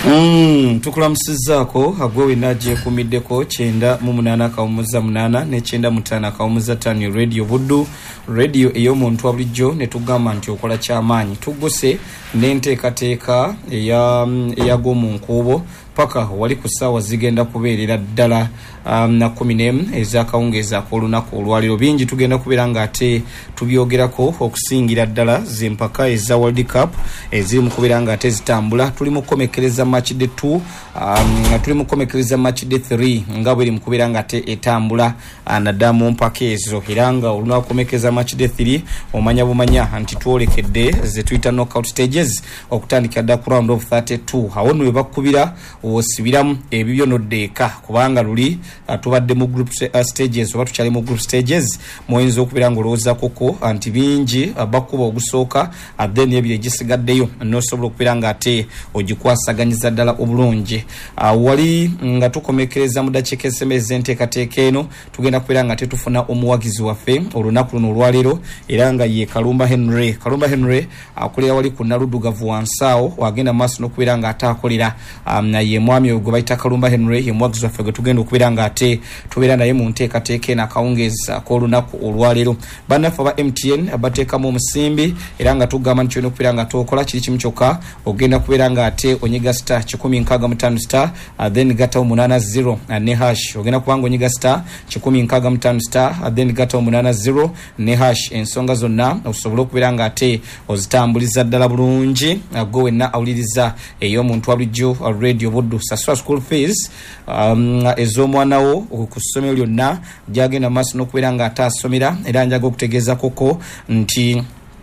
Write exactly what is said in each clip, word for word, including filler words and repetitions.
Mm, tukulamusizzaako agwewe naje kumiddeko kyenda mu munaana kawumuza munaana ne kyenda mutaana kawumuza ttaano radio buddu radio ey'omuntu wa bulijjo ne tugamba nti okola kyamaanyi tugguse n'enteekateeka eyag'omu nkuubo paka wali ku ssaawa zigenda kubeerera ddala um, na kumi n'emu ez'akawungeezi ak'olunaku olwaliro. Bingi tugenda kubeera ng'ate tubyogerako okusingira ddala z'empaka eza World Cup eziri mu kubeera ng'ate zitambula. Tuli mu kukomekereza match day two, um, tuli mu kukomekereza match day three nga bweri mu kubeera ng'ate etambula naddala mu mpaka ezo, era nga olunaku kukomekereza match day three omanya bumanya nti twolekedde ze tuyita knockout stages okutandikira ddala ku round of thirty-two. Awo nno we bakubira osibiramu ebibyo noddeeka kubanga luli tubadde mu group stages oba tukyali mu group stages muyinza okubeera ng'olowooza koko anti bingi bakuba ogusooka then ebiro egisigaddeyo nosobola okubeera ng'ate ogikwasaganyiza ddala obulungi. Wali nga tukomekereza mu ddakiika esemeza enteekateeka eno tugenda kubeera nga tetufuna omuwagizi waffe olunaku luno olwaleero era nga ye Kalumba Henry. Kalumba Henry akolera wali ku Naluddugavu wansaawo wagenda maaso n'okubeera ng'ate akolera um, ye mwami ogwe bayita Kalumba Henry ye muwagizi waffe gwe tugenda okubeera ng'ate tubeera naye mu nteekateeka eno akawungeezi ak'olunaku olwaleero. Bannaffe aba M T N abateekamu omusimbi era nga tugamba nti olina okubeera nga tookola kiri kimu kyokka ogenda kubeera ng'ate onyiga star kikumi nkaaga mutaano star uh, then gatawo munaana zero uh, ne hash ogenda kubanga onyiga star kikumi nkaaga mutaano star uh, then gatawo munaana zero ne hash. Ensonga zonna osobola okubeera ng'ate ozitambuliza ddala bulungi uh, gwe wenna awuliriza ey'omuntu wa bulijjo uh, radio buddu sasula school fees um, ez'omwana wo ku ssomero lyonna gyagenda maaso n'okubeera ng'ate asomera era njaga okutegeeza koko nti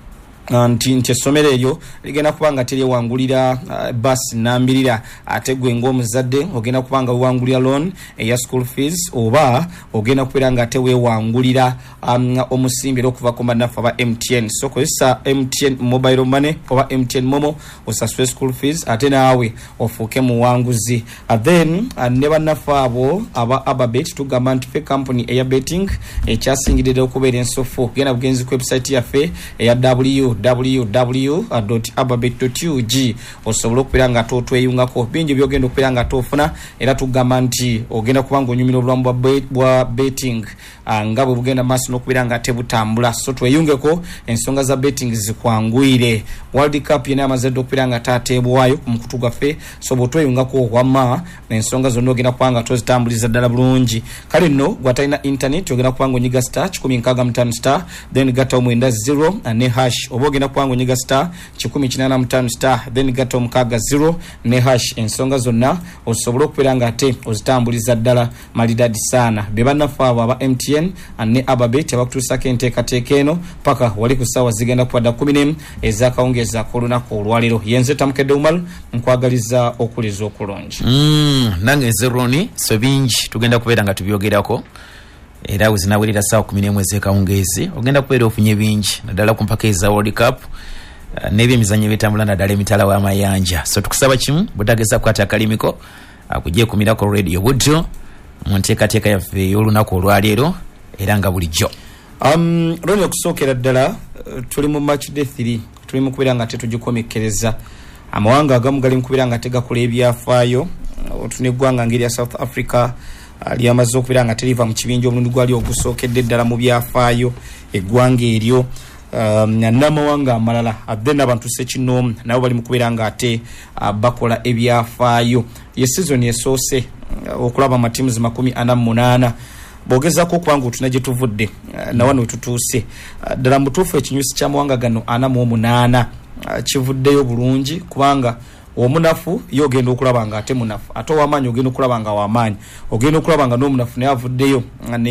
nti nti essomero eryo ligenda kubanga teryewangulira uh, basi nambirira ate gwe ng'omuzadde ogenda kubanga wewangulira loan eya school fees oba ogenda kubeera nga ate weewangulira um, omusimbi era okuva ku bannaffe aba M T N. So kozesa M T N mobile money oba M T N momo osasule school fees ate naawe ofuuke muwanguzi. Uh, then uh, ne bannaffe abo aba Ababet tugamba nti ffe company eya betting ekyasingirira okubeera ensofu genda bugenzi ku website yaffe eya w w w dot ababet dot u g osobola okubeera nga totweyungako bingi byogenda okubeera nga tofuna era tugamba nti ogenda kubanga onyumira obulamu bwa, bet, bwa betting uh, nga bwe bugenda maaso n'okubeera nga tebutambula. So tweyungeko ensonga za betting zikwanguyire. World Cup yena amazadde okubeera nga taateebwayo ku mukutu gwaffe so bwetweyungako wamma n'ensonga zonna ogenda kubanga tozitambuliza ddala bulungi. Kale nno gwatalina internet ogenda kubanga onyiga star kikumi nkaaga mutaano star then gatawo mwenda zero ne hash oba ogenda kubanga onyiga star kikumi kinaana mutaano star then gatawo mukaaga zero ne hash. Ensonga zonna osobola okubeera nga ate ozitambuliza ddala malidadi saana. Be bannaffe abo aba M T N ne Ababet abakutuusako enteekateeka eno paka wali ku ssaawa zigenda kuwadda kumi n'emu ez'akawungeezi ak'olunaku olwaleero. Yenze Tamukedde Umar nkwagaliza okuliza okulungi. Mm, nange zeroni so bingi tugenda kubeera nga tubyogerako era wezinawulira ssaawa kumi n'emu ez'ekawungeezi ogenda kubeera ofunye bingi naddala ku mpaka eza World Cup uh, n'ebyemizannyo byetambula naddala emitala w'amayanja. So tukusaba kimu butageza kukwata akalimiko akujje kumirako radio buddu mu nteekateeka yaffe ey'olunaku olwaleero era nga bulijjo. Um, Roni okusookera ddala uh, tuli mu match day three tuli mu kubeera nga tetugikomekereza amawanga agamu gali mu kubeera nga tegakola ebyafaayo uh, otune eggwanga ngeri ya South Africa ali uh, amaze okubeera nga teriva mu kibinja omulundi gwali ogusookedde ddala mu byafaayo eggwanga eryo um, n'amawanga amalala then abantu ssekinoomu nabo bali mu kubeera nga ate uh, bakola ebyafaayo. Ye season esoose uh, okulaba amatiimuzi makumi ana mu munaana bogezako okubanga otuna gye tuvudde uh, na wano wetutuuse uh, ddala mu butuufu ekinyusi ky'amawanga gano ana mu omunaana uh, kivuddeyo bulungi kubanga omunafu yo ogenda okulaba nga ate munafu ate ow'amaanyi ogenda okulaba nga w'amaanyi ogenda okulaba nga n'omunafu naye avuddeyo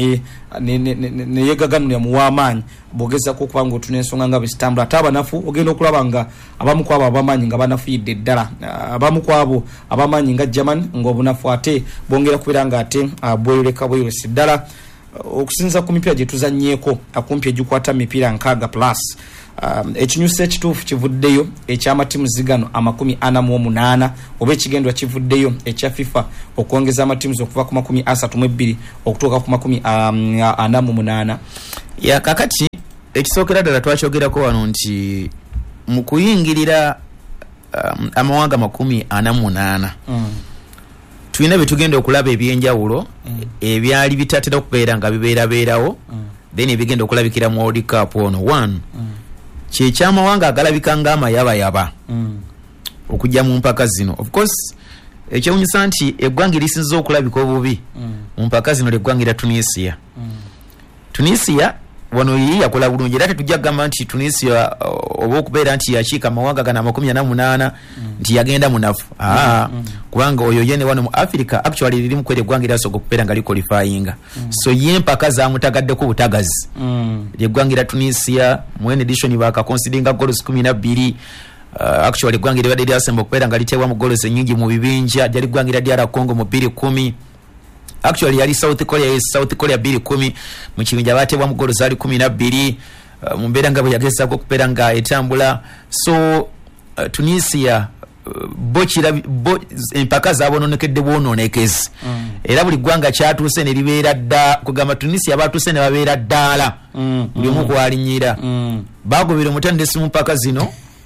neyegaganulira mu w'amaanyi bogezako okubanga otuna ensonga nga bwezitambula ate abanafu ogenda okulaba nga abamu kwabo ab'amaanyi nga banafuyidde ddala abamu kwabo ab'amaanyi nga German ng'obunafu ate bongera kubeera nga ate bweyoleka bweyolesi ddala okusinza ku mipiira gye tuzannyeeko akumpi egikwata mipiira nkaaga plus. Um, ekinyusi ekituufu kivuddeyo eky'amatiimu zigano amakumi ana mu omunaana oba ekigendwa kivuddeyo ekya FIFA okwongeza amatiimu okuva ku makumi asatu mu ebbiri okutuuka ku makumi um, ana mu munaana. Ya kakati ekisookera ddala twakyogerako wano nti mu kuyingirira um, amawanga makumi ana munana mm. tulina betugenda okulaba ebyenjawulo mm. ebyali bitatera okubeera nga bibeerabeerawo mm. then ebigenda okulabikira mu World Cup ono one mm. kyekyamawanga agalabika ng'amayabayaba mm. okujja mu mpaka zino. Of course ekyewunyisa nti eggwanga erisinza okulabika obubi mm. mu mpaka zino ly'eggwanga erya Tunisia. mm. Tunisia wano yeye yakola bulungi era tetujja kugamba nti Tunisia oba okubeera nti yakiika amawanga gana amakumi ana munaana mm. nti yagenda munafu aa mm. kubanga oyo yene wano mu Africa actually liri mu kwere eggwanga eryasoga okubeera nga liqualifyinga mm. so ye mpaka zamutagaddeko butagazi mm. ly'eggwanga erya Tunisia mwene edition bakakonsidinga goals kumi na bbiri. Uh, actually eggwanga eribadde lyasemba okubeera nga liteebwa mu goals ennyingi mu bibinja lyali eggwanga erya D R Congo mu bbiri kumi. Actually yali South Korea yes South Korea bbiri kumi mu kibinja bateebwa mu goals zali kumi na bbiri uh, mu mbeera nga bwe yagezaako okubeera nga etambula. So uh, Tunisia uh, bochira bo, empaka zaabonoonekedde bwonoonekezi mm. era buli ggwanga kyatuuse ne libeera dda kugamba Tunisia batuuse ne babeera ddaala mm. buli omu kwalinyira mm. baagobera omutendesi mu mpaka zino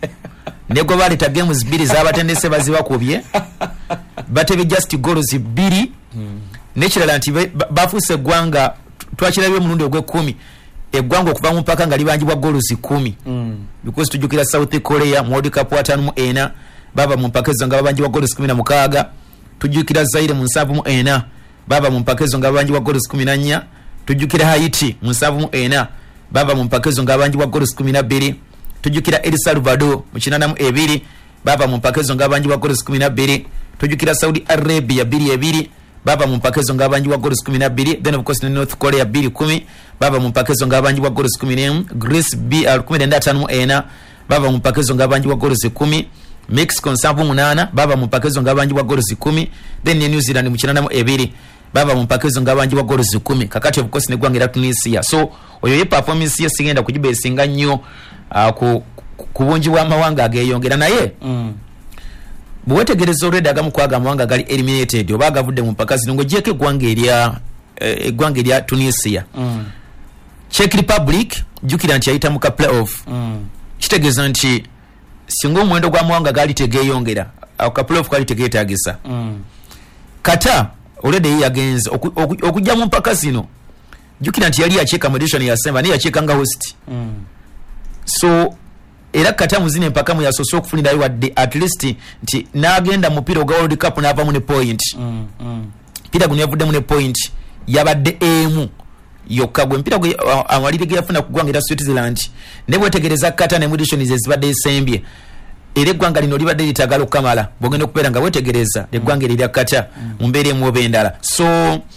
nego baleta games bbiri z'abatendese bazibakubye batebe just goals bbiri mm. nekirala nti bafuuse eggwanga twakirabye omulundi ogw'ekkumi eggwanga okuva mu mpaka nga libanjibwa goals kumi mm. because tujjukira South Korea mu World Cup ataano mu ena baba mu mpaka ezo nga babanjibwa goals kumi na mukaaga. Tujjukira Zaire mu nsanvu mu ena baba mu mpaka ezo nga babanjibwa goals kumi na nnya. Tujjukira Haiti mu nsanvu mu ena baba mu mpaka ezo nga babanjibwa goals kumi na bbiri. Tujjukira El Salvador mu kinaana mu ebiri baba mu mpaka ezo nga babanjibwa goals kumi na bbiri. Tujjukira Saudi Arabia bbiri ebiri baba mu mpaka ezo nga babanjibwa goals kumi na bbiri. Then of course ne North Korea bbiri kumi baba mu mpaka ezo nga babanjibwa goals kumi n'emu. Greece B R kumi na ttaano mu ena baba mu mpaka ezo nga babanjibwa goals kumi. Mexico nsanvu munaana baba mu mpaka ezo nga babanjibwa goals kumi. Then ne New Zealand mu kinaana mu ebiri baba mu mpaka ezo nga babanjibwa goals kumi. Kakati of course ne ggwanga erya Tunisia. So oyo ye performance ye sigenda kugibeesinga nnyo uh, ku, ku bungi bw'amawanga ageeyongera naye mm. bwewetegereza olwedde agamu kwaga amawanga gali eliminated oba agavudde mu mpaka zino ng'ogyeko eggwanga erya eggwanga erya Tunisia mm. Czech Republic jjukira nti yayita mu ka playoff mm. kitegeeza nti singa omuwendo gw'amawanga gaali tegeeyongera ako ka playoff kaali tegeetaagisa mm. Kata olwedde ye yagenze okujja oku, oku mu mpaka zino jjukira nti yali yakiika mu edition yasemba naye yakiika nga host mm. So era Kata muzine mpaka mu yasoose okufunirayo wadde at least nti n'agenda mu mupiira ogwa World Cup n'avamu ne point mm, mm. Mpira guno yavuddemu ne point yabadde emu yokka gwe mpira gwe amalire ge yafuna ku ggwanga erya Switzerland ne bwetegereza Kata ne mu edition ze zibadde esembye era eggwanga lino libadde litagala okukamala bwogenda okubeera nga wetegereza eggwanga erya Kata mu mbeera emu oba endala. So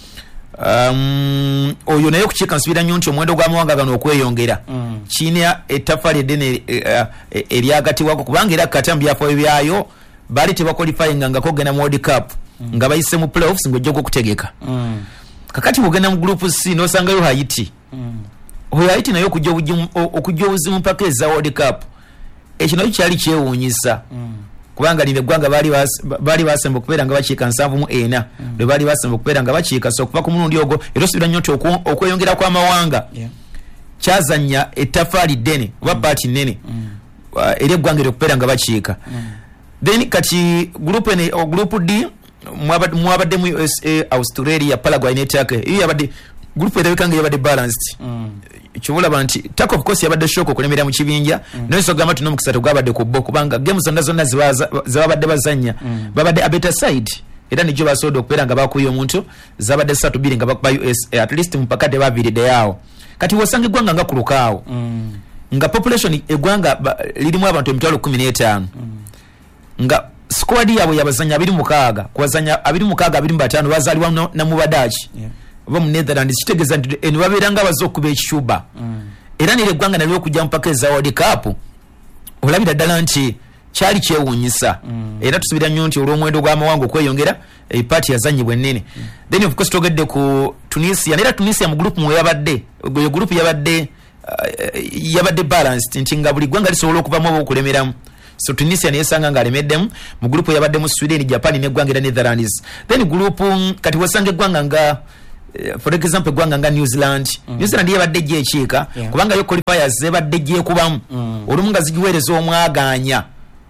um oyo naye okukiika nsubira nnyo nti omuwendo gw'amawanga gano okweyongera mm. Kiina ettaffaali eddene eryagati wako kubanga era Kata mu byafaayo byayo baali tebakwalifyinga nga kogenda mu World Cup mm. nga bayise mu playoffs ng'ojja okutegeka mm. kakati bwogenda mu group C n'osangayo Haiti mm. oyo Haiti naye okujja okujja obuzimu mpaka eza World Cup ekyo nakyo kyali kyewuunyisa mm. kubanga lino eggwanga baali baali basemba okubeera nga bakiika nsanvu mu ena lwe baali basemba okubeera nga bakiika so okuva ku mulundi ogwo era osubira nnyo nti okweyongera kw'amawanga yeah. kyazannya ettaffaali ddene oba paati nnene mm. uh, eri eggwanga eryo okubeera nga bakiika mm. Then kati group ene o group D mwabadde mu U S A, Australia, Paraguay ne Turkey iyo yabadde group erabika nga yabadde balanced mm. Chubula nti Turkey of course yabadde shock okulemera mu kibinja mm. Nonso gamba tuno mukisatu gwabadde ku bbo kubanga games zonna zonna zabadde bazanya mm. babadde a better side era nijo basodo okubeera nga bakuyo omuntu zabadde satu biri nga bakuba U S A at least mpaka te baviridde yawo kati wosange eggwanga nga kulukaawo mm. nga population eggwanga lirimu abantu emitwalo kumi n'etaano mm. nga squad yabo yabazanya abiri mukaaga kwazanya abiri mukaaga abiri batano bazaliwa no, na mubadachi yeah. Oba mu Netherlands kitegeeza nti eno babeeranga bazokkuba ekishuba mm. Era nire eggwanga nalyo okujja mpaka eza World Cup olabira ddala nti kyali kyewuunyisa mm. Era tusubira nnyo nti olw'omuwendo gw'amawanga okweyongera epaati yazanyibwa ennene mm. Then of course togedde ku Tunisia era Tunisia mu group mwe yabadde eyo group yabadde uh, yabadde balanced nti nga buli ggwanga lisobola okuvamu oba okulemeramu. So Tunisia niyesanga nga alemeddemu mu group yabadde mu Sweden, Japan ne ggwanga era Netherlands. Then group kati wasanga eggwanga nga uh, for example eggwanga nga New Zealand mm. New Zealand yabadde gye ekiika yeah. Kubanga yo qualifiers zebadde gye kubamu mm. Olumu nga zigiweereza omwaganya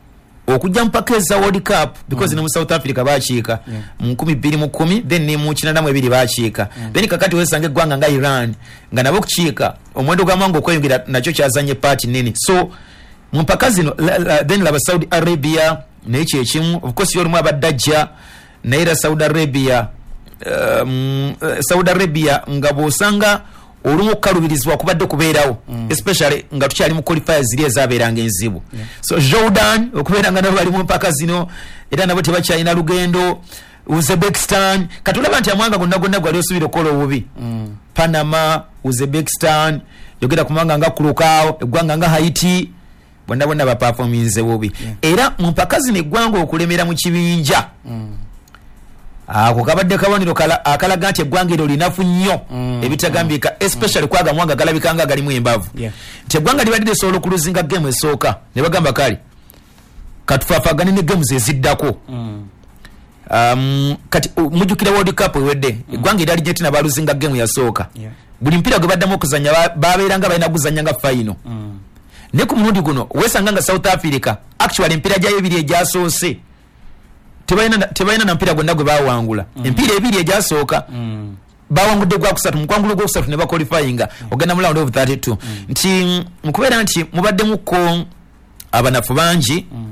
okujja mpaka eza World Cup because mm. ne mu South Africa bakiika yeah. mu kumi bbiri mu kumi then ne mu kinana mu ebiri bakiika mm. then kakati wesange eggwanga nga Iran nga nabo kukiika omwendo gw'amangu okweyongera nakyo kyazanye party nini so mu mpaka zino la, la, then laba Saudi Arabia naye kyekimu of course yolimu abadajja naye era Saudi Arabia um, uh, Saudi Arabia nga bw'osanga olumu okukalubirizibwa kubadde kubeerawo mm. especially nga tukyali mu qualifiers ziri ezaabeeranga enzibu yeah. so Jordan okubeera nga nabo bali mu mpaka zino era nabo tebakyalina lugendo Uzbekistan katulaba nti amwanga gonna gonna gwali osubira okukola obubi mm. Panama Uzbekistan yogera kumanga nga kulukaawo eggwanga nga Haiti bonna bonna baperforminze bubi yeah. era mu mpaka zino eggwanga okulemera mu kibinja mm. ako kabadde kabonero kala akalaga nti eggwanga eryo linafu nnyo mm. ebitagambika especially mm. kwaga mwanga galabikanga galimu embavu yeah. nti eggwanga libadde lisobola okuluzinga game esooka ne bagamba kale katufaafagane ne games eziddako mm. um, kati uh, mujjukira World Cup ewedde eggwanga mm. eryali jeti nabaluzinga game yasooka yeah. buli mpira gwe baddamu okuzanya babeeranga balina kuzanya nga final mm. ne ku mulundi guno wesanga nga South Africa actually empira gyayo ebiri egyasoose tebayina tebayina na mpira gwonna gwe bawangula mm. empira ebiri egyasooka mm. bawangudde gwa kusatu mukwangulo gwa kusatu ne baqualifyinga mm. ogenda mu round of thirty-two mm. nti mukubeera nti mubadde muko abanafu bangi mm.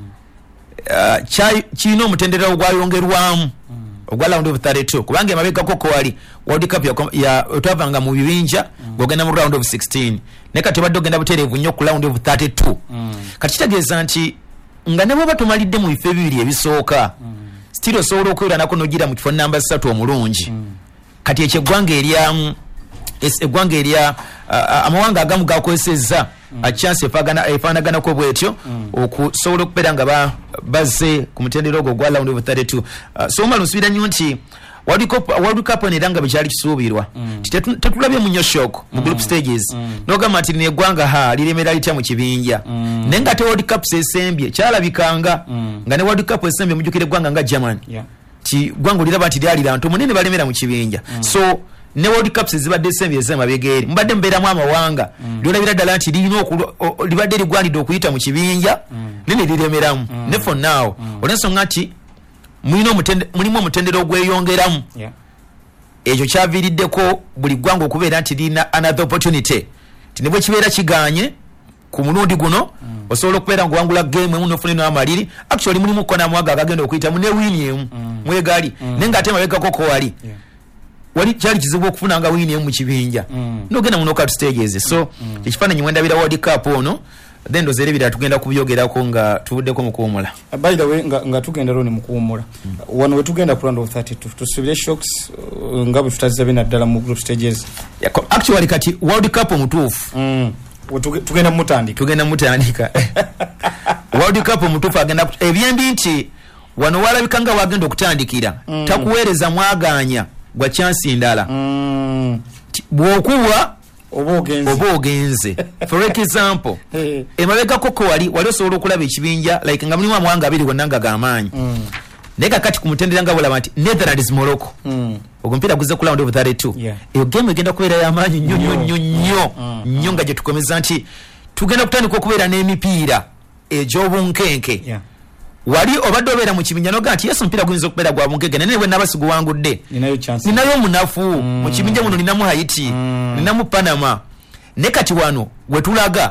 uh, kirina omutendera ogwayongerwamu mm. ogwa round of thirty-two kubanga emabegako ko wali World Cup ya, ya otavanga mu bibinja mm. ogenda mu round of sixteen ne kati badde ogenda butereevu nnyo ku round of thirty-two mm. kati kitegeeza nti nga ne bwe batumalidde mu bifo ebibiri ebisooka mm. still osobola okwera nako nogira mu kifo namba three omulungi mm. kati ekyeggwanga erya eggwanga erya uh, amawanga agamu gakozesezza mm. a chance efagana efaanaganako bwetyo mm. okusobola okubeera nga ba, bazze ku mutendero ogwo gwa round of thirty-two uh, so omala nsubira nnyo nti World Cup World Cup era nga bekyali kisuubirwa mm. tetulabye mu nnyo shock mu group mm. stages mm. nogamba nti neggwanga ha liremera litya mu kibinja mm. naye nga te World Cup sesembye kyalabikanga mm. nga ne World Cup esembye mujjukira eggwanga nga Germany yeah. ti gwanga liraba nti lyalira nto munene balemera mu kibinja mm. so ne World Cups zibadde esembye ez'emabegeri mbadde mbeeramu amawanga mm. lyolabira ddala nti lirina libadde ligwanidde okuyita mu kibinja mm. nene liremeramu mm. ne for now mm. olw'ensonga nti mulina omutende mulimu omutendero ogweyongeramu yeah. ekyo kyaviiriddeko buli ggwanga okubeera nti lirina another opportunity ti ne bwe kibeera kiganye ku mulundi guno mm. osobola okubeera ngaowangula game emu nofuna eno amaliri actually mulimu kko namwaga agagenda okuyitamu ne wiini emu mm. mwegali mm. naye nga ate mabegako ko wali yeah. wali kyali kizibu okufuna nga wiini emu mu kibinja mm. nogenda mu knockout stages so mm. ekifaananyi mwendabira World Cup ono then ndoze ebira tugenda kubyogerako nga tuvuddeko mu kuwumula by the way nga, nga tugenda roni mu kuwumula mm. wano we tugenda ku round of thirty-two tusubire shocks uh, nga bwe tutaziza bina ddala mu group stages yeah, actually kati World Cup omutuufu mm. tugenda mutandika tugenda mutandika World Cup omutuufu agenda ebyembi nti wano walabikanga wagenda okutandikira mm. takuweereza mwaganya gwa chance ndala mm. bwokuwa obogenze obogenze for example hey. emabega koko wali wali osobola okulaba ekibinja like nga mulimu amawanga abiri gonna nga gamaanyi mm. naye kakati ku mutendera nga bulaba nti Netherlands Morocco mm. ogwo mpira guze ku round of thirty-two yeah. eyo game egenda kubeera y'amaanyi nnyo nnyo nnyo nnyo nnyo nga gye tukomeza nti tugenda kutandika okubeera n'emipiira egy'obunkenke yeah. wali obadde obeera mu kibinja noga nti yesu mpira guyinza okubeera gwa bunkenke naye bwe naba siguwangudde ninayo omunafu mm. mu kibinja muno ninamu Haiti mm. ninamu Panama ne kati wano wetulaga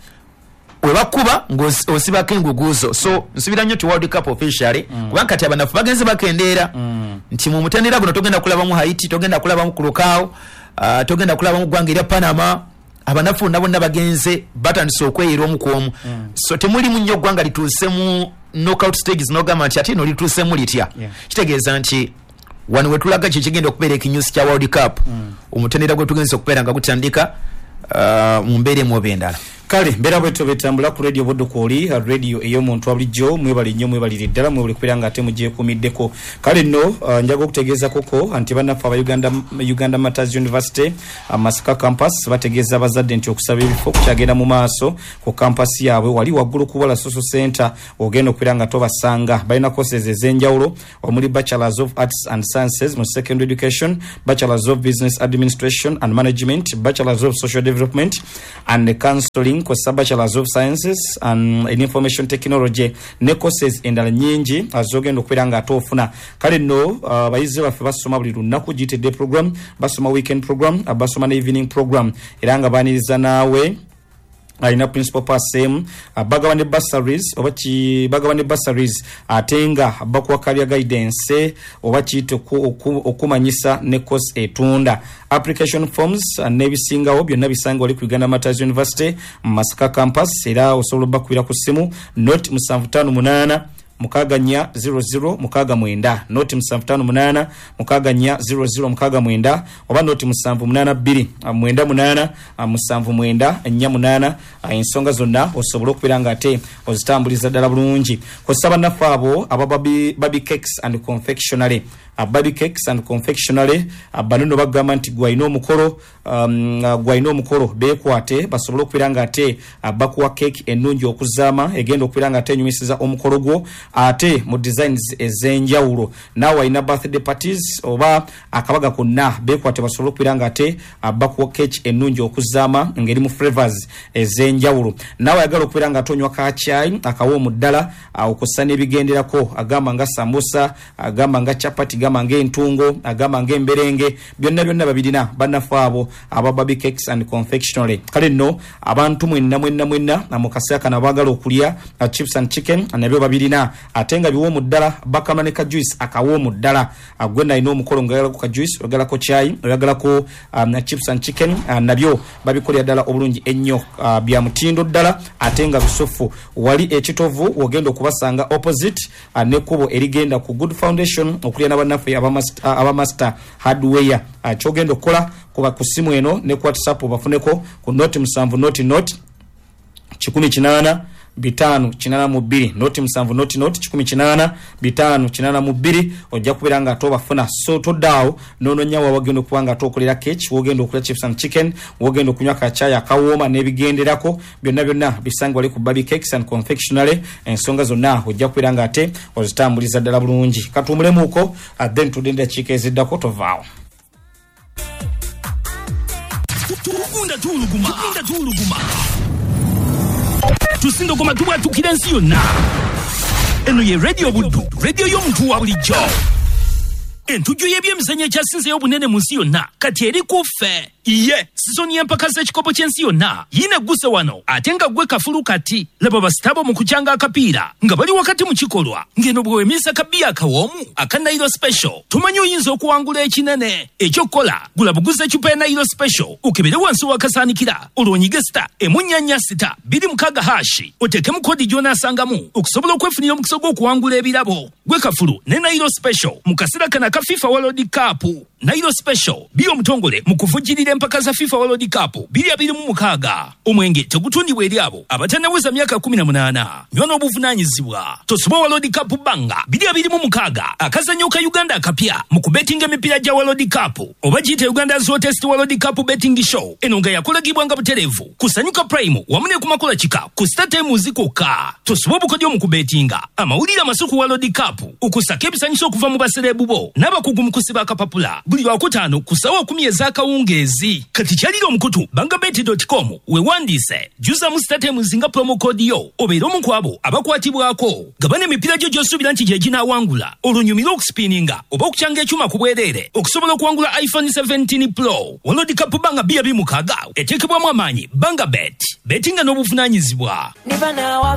webakuba ng'osibako enguguzo so nsubira nnyo ti World Cup officially mm. kubanga kati abanafu bagenze bakendeera mm. nti mu mutendera guno togenda kulabamu Haiti togenda kulabamu Kulukao uh, togenda kulabamu ggwanga erya Panama abanafu nabo nabagenze batandise okweyera omu ku omu mm. so temulimu nnyo ggwanga lituuse mu knockout stages nogamba nti ate no lituusemu litya yeah. kitegeeza nti wano wetulaga kyekigenda okubeera ekinyusi kya World Cup mm. omutendera gwe tugenza okubeera nga gutandika uh, mu mbeera emu oba endala kale mbeera bwetyo betambula ku radio boddo kwoli radio ey'omuntu abulijjo mwebali nnyo mwebalire ddala mwebali kubeera nga ate mugyekuumiddeko kale nno uh, njaga okutegeeza koko nti bannaffe aba Uganda, Uganda Matters University uh, Masaka campus bategeeza abazadde nti okusaba ebifo kukyagenda mu maaso ku campus yaabwe wali waggulu ku Bwala Social Center ogenda okubeera nga tobasanga balina courses ez'enjawulo omuli Bachelors of Arts and Sciences mu Secondary Education, Bachelors of Business Administration and Management, Bachelors of Social Development and Counseling engineering kwa bachelors of sciences and in information technology ne courses endala nyingi azogenda okubeera nga atofuna kale no uh, bayizi baffe basoma buli lunaku gitedde program basoma weekend program basoma ne evening program era nga baniriza naawe alina principal pass same bagaba ne bursaries oba ki bagaba ne bursaries atenga bakuwa career guidance oba kito okumanyisa ne course etunda application forms nebisingawo byonna bisanga oli ku Uganda Martyrs University Masaka campus era osobola bakwira ku simu note musanvu ttaano munaana mukaganya zero zero mukaga mwenda noti musanvu ttaano munaana mukaganya zero zero mukaga mwenda oba noti musanvu munaana bbiri mwenda munaana musanvu mwenda nnya munaana ensonga zonna osobola okubeera nga ate ozitambuliza ddala bulungi kusaba naffe abo abababi baby cakes and confectionery Baby cakes and confectionery abanono bagamba nti gwalina omukolo um, gwalina omukolo bekwate basobola okubeera nga ate bakuwa cake ennungi okuzaama egenda okubeera nga ate enyumisiza omukolo gwo ate mu designs ez'enjawulo naawe alina birthday parties oba akabaga konna bekwate basobola okubeera nga ate bakuwa cake ennungi okuzaama ngeri mu flavors ez'enjawulo naawe ayagala okubeera nga atonywa ka chai akawoomu ddala okussa n'ebigenderako agamba nga sambusa agamba nga chapati agamba ng'entungo agamba ng'emberenge byonna byonna babirina bannafu abo aba baby cakes and confectionery kale nno abantu mwenna mwenna mwenna mu kaseera kano abaagala okulya uh, chips and chicken nabyo babirina ate nga biwoomu ddala bakama ne ka juice akawoomu ddala uh, gwenda alina omukolo ng'ayagalako ka juice oyagalako chai oyagalako um, chips and chicken uh, nabyo babikolera ddala obulungi ennyo uh, bya mutindo ddala ate nga bisufu wali ekitovu ogenda okubasanga opposite uh, nekkubo erigenda ku Good Foundation okulya n'abannafu aba master, aba master hardware uh, kyogenda okukola kuba ku simu eno ne ku WhatsApp bafuneko ku note musanvu note note kikumi kinaana bitano kinana mu bbiri noti musanvu noti noti kikumi kinaana bitano kinana mu bbiri ojja kubeera nga atobafuna so toddaawo noononya wa wagenda okuba nga atokolera cake wogenda okulya chips and chicken wogenda okunywa ka chai akawooma n'ebigenderako byonna byonna bisangwa wali ku Baby Cakes and Confectionery ensonga zonna ojja kubeera nga ate ozitambuliza ddala bulungi katuumulemuuko uh, then tudende dakiika eziddako tovaawo tukunda tuuluguma tukunda tuuluguma tusindo koma tuba tukira nsi yonna eno ye radio buddu radio y'omuntu wa bulijjo entujju y'ebyemizannyo ekyasinzeyo obunene mu nsi yonna kati eri kuffe iye sizoni y'empaka z'ekikopo ky'ensi yonna yine guse wano ate nga gwe kafulu kati laba basitabo mu kukyanga akapiira nga bali wakati mu kikolwa ngeno bwe wemisa kabiya akawoomu aka Nairo Special tumanyi oyinza okuwangula ekinene ekyokukola gula buguze ecupa ya Nairo Special ukebere wansi wakasaanikira olwonyige sita emunyanya sita biri mukaga hashi otekemu kodi gy'onaasangamu okusobola okwefunira omukisa gw'okuwangula ebirabo gwe kafulu ne Nairo Special mu kaseera kana ka FIFA World Cup Nairo Special biyo omutongole mu kuvujjirira empaka za FIFA World Cup biri abiri mu mukaaga omwenge tegutundibwa eri abo abatanaweza myaka kumi na munaana nywa n'obuvunaanyizibwa tosoba World Cup banga biri abiri mu mukaaga akazannyo ka Uganda akapya mu kubetinga emipiira gya World Cup oba giyite Uganda Hottest World Cup betting show eno nga yakolagibwa nga butereevu kusanyuka prime wamu ne kumakola kika ku StarTimes kokka tosoba obukodyo mu kubetinga amawulire amasuku World Cup okusaka ebisanyuso okuva mu baserebu bo n'abakugu mu kusiba akapapula buli lwakutaano ku ssaawa kumi ez'akawungeezi kati kyalira omukutu bangabet dot com wewandiise juza mu StarTimes nga promo code yo obeera omu ku abo abakwatibwako gabana emipiira gyo gy'osuubira nti gye ginaawangula olunyumira okusipiininga oba okukyanga ekyuma ku bwereere okusobola okuwangula iPhone seventeen Pro World Cup banga bbiri mukaaga eteekebwamu amaanyi bangabet betinga n'obuvunaanyizibwa.